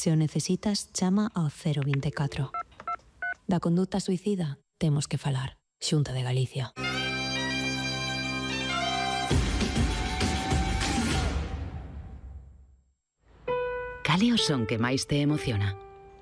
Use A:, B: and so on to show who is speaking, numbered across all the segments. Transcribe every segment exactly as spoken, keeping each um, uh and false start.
A: Se o necesitas, chama ao cero vinte e catro. Da conduta suicida, temos que falar. Xunta de Galicia.
B: Cal é o son que máis te emociona?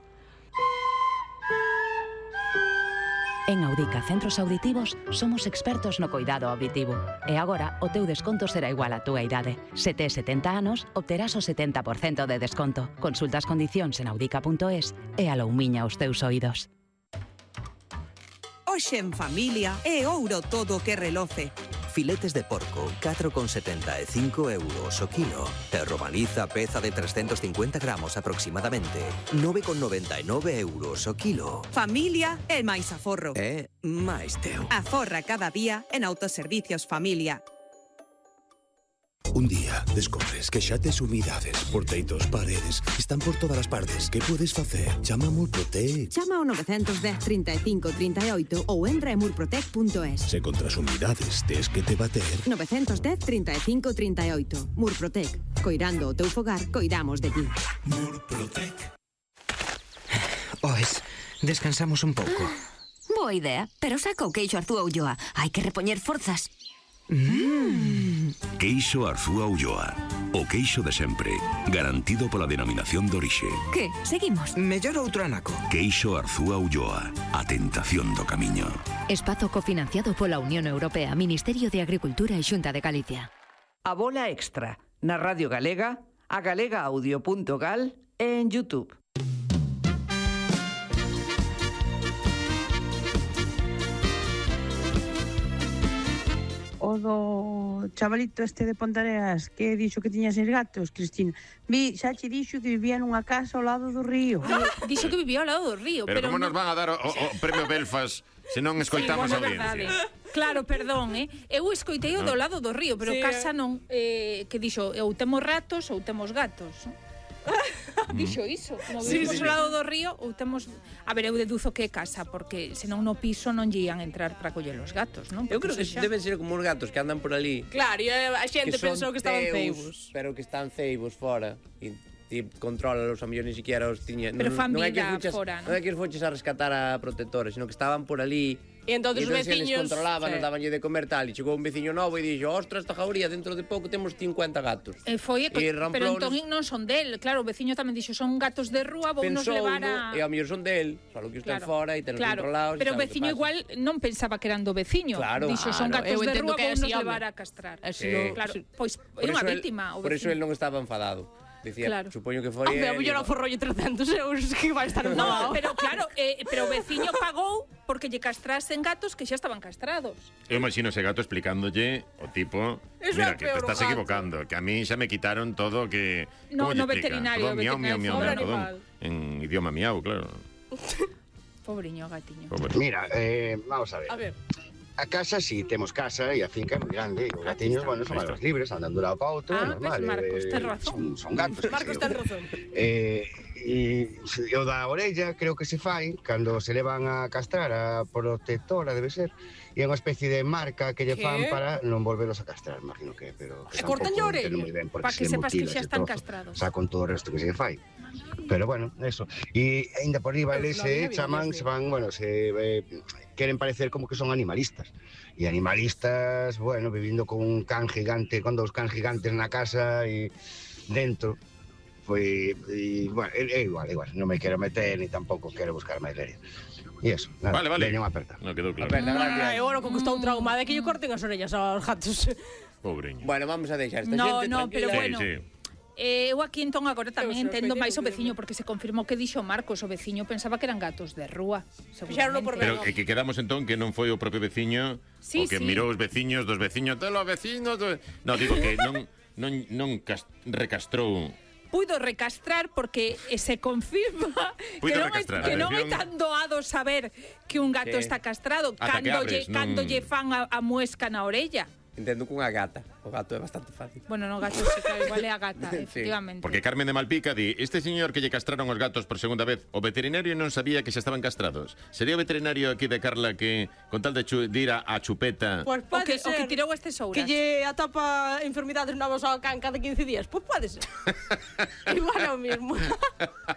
B: En Audica Centros Auditivos somos expertos no coidado auditivo e agora o teu desconto será igual á túa idade. Se tes setenta anos, obterás o setenta por cento de desconto. Consulta as condicións en audica punto es e aloumiña os teus oídos.
C: Hoxe en familia é ouro todo o que reloce.
D: Filetes de porco, catro con setenta e cinco euros o kilo. E robaliza peza de trescentos cincuenta gramos aproximadamente, nove con noventa e nove euros o kilo.
C: Familia é máis aforro.
D: É máis teu.
C: Aforra cada día en Autoservicios Familia.
E: Un día descobres que xa tes humidades por teitos, paredes, están por todas as partes. Que podes facer? Chama a Murprotec.
F: Chama ao nove un cero, trinta e cinco, trinta e oito ou entra en murprotec punto es.
E: Se contra as humidades tes que te bater...
F: nove un cero, trinta e cinco, trinta e oito. Murprotec. Coirando o teu fogar, coidamos de ti.
G: Murprotec. Oes, descansamos un pouco.
H: Boa idea, pero saca o queixo Arzúa Ulloa. Hai que repoñer forzas.
I: Mm. Queixo Arzúa Ulloa. O queixo de sempre, garantido pola denominación de orixe.
H: Que? Seguimos?
G: Mellor outro anaco.
I: Queixo Arzúa Ulloa. A tentación do camiño.
J: Espazo cofinanciado pola Unión Europea, Ministerio de Agricultura e Xunta de Galicia.
K: A bola extra, na Radio Galega, a galega audio punto gal e en YouTube.
L: O do chavalito este de Pontareas que dixo que tiña seis gatos, Cristina. Vi, xa che dixo que vivía nunha casa ao lado do río.
M: Dixo que vivía ao lado do río.
N: Pero,
M: pero
N: como
M: no...
N: nos van a dar o, o, o premio Belfast se non escoitamos
M: sí,
N: a
M: bueno,
N: audiencia?
M: Claro, perdón, eh? Eu escoitei o do lado do río, pero sí, casa non... Eh, que dixo, ou temos ratos ou temos gatos. Dixo iso, como vivimos sí, sí, ao lado do río ou temos... A ver, eu deduzo que é casa, porque senón no piso non lle ian entrar para coller os gatos, non?
O: Porque eu creo que xa... deben ser como os gatos que andan por ali.
P: Claro, e a xente que pensou que estaban ceibos.
O: Pero que están ceibos fora. E ti controlalos, a mellor ni siquiera os tiña...
M: Pero fan
O: non, non
M: vida
O: fuchas,
M: fora, non?
O: Non é que os foches a rescatar a protectores, sino que estaban por ali...
P: E entonces os veciños...
O: E entón se les controlaban, sí, non dabanlle de comer tal, e chegou un veciño novo e dixo, ostras, esta jauría, dentro de pouco temos cincuenta gatos.
M: E foi, e pero entón non son del, claro, o veciño tamén dixo, son gatos de rúa, vou nos levar a...
O: E ao mellor son del, solo que están
M: claro,
O: fora e tenos
M: claro,
O: controlados.
M: Pero o veciño igual non pensaba que eran do veciño.
O: Claro,
M: dixo, son
O: claro.
M: gatos de rúa, vou nos levar a castrar.
O: Sí.
M: Claro, pois é unha vítima.
O: Por eso el non estaba enfadado. Dicía, claro, supoño que foi...
P: A mellor aforrolle trescentos euros que vai estar enfadado.
M: No, pero claro, eh, pero o veciño pagou porque lle castrasen gatos que xa estaban castrados.
N: Eu imagino ese gato explicándolle o tipo,
M: eso
N: mira, que te estás
M: gato.
N: equivocando, que a mí xa me quitaron todo que...
M: No, no veterinario,
N: todo, miau, miau, miau, miau, todo, en idioma miau, claro.
M: Pobriño gatiño.
Q: Pobre. Mira, eh, vamos a ver.
P: A ver.
Q: A casa sí, temos casa e a finca é moi grande. E os gatiños, bueno, son algo libres, andan de un lado para outro,
M: ah,
Q: normal.
M: Pues Marcos,
Q: eh,
M: ten razón.
Q: Son, son gatos.
P: Marcos, ten razón.
Q: Eh, e o da orella creo que se fai cando se levan a castrar a protectora, debe ser, e é unha especie de marca que lle fan para non volvelos a castrar, imagino que, pero que
P: se cortan a orella
M: para que sepas que xa están castrados.
Q: Xa con todo o resto que se fai. Pero bueno, eso. E ainda por riba eles se chaman, se van, bueno, se eh, queren parecer como que son animalistas. E animalistas, bueno, vivindo con un can gigante, con dous can gigantes na casa e dentro. Foi, e, bueno, é, é igual, é igual. Non me quero meter ni tampouco quero buscar máis leria. E eso, nada,
N: vale, vale.
Q: Veño a aperta.
N: No quedou claro.
P: Aperta, gracias. E agora que estou traumada é que lle corten as orellas aos gatos.
N: Pobreño.
O: Bueno, vamos a deixar esta
M: no,
O: xente
M: no,
O: tranquila.
M: pero bueno.
N: Sí, sí.
M: Eh, eu aquí entón agora tamén entendo máis o veciño porque se confirmou que dixo Marcos, o veciño pensaba que eran gatos de rúa.
N: Pero é que quedamos entón que non foi o propio veciño
M: sí,
N: o que
M: sí.
N: mirou os veciños dos veciños, de los vecinos, de... No, digo que non non non recastrou.
M: Puido recastrar porque se confirma que non,
N: recastrar,
M: que non é tan doado saber que un gato sí. está castrado
N: Ata
M: cando,
N: abres,
M: lle, cando
N: non...
M: lle fan a, a muesca na orella.
O: Entendo cunha gata. O gato é bastante fácil.
M: Bueno, no, gato sí, claro, igual é a gata, sí. Efectivamente.
N: Porque Carmen de Malpica di, este señor que lle castraron os gatos por segunda vez, o veterinario non sabía que xa estaban castrados. Sería o veterinario aquí de Carla que, con tal de, chu, de ir a, a chupeta...
P: Pues
M: o, que, o que tirou este souras.
P: Que lle atapa enfermidades novas ao can cada quince días. Pues pode ser. Igual é o mismo.